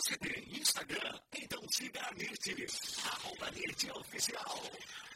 Você tem Instagram? Então siga a NIT, @NIT Oficial.